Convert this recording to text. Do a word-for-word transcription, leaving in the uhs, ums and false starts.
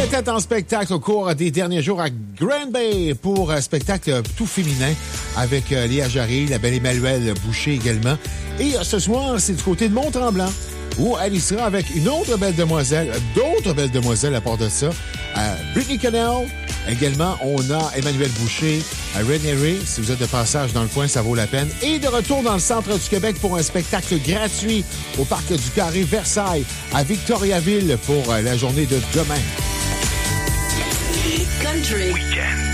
était en spectacle au cours des derniers jours à Grand Bay pour un spectacle tout féminin avec euh, Léa Jarry, la belle Emmanuelle Boucher également. Et euh, ce soir, c'est du côté de Mont-Tremblant où elle y sera avec une autre belle demoiselle, d'autres belles demoiselles à part de ça. Euh, Brittany Connell. Également, on a Emmanuelle Boucher, à René Ray. Si vous êtes de passage dans le coin, ça vaut la peine. Et de retour dans le centre du Québec pour un spectacle gratuit au Parc du Carré Versailles à Victoriaville pour la journée de demain. Country. Weekend.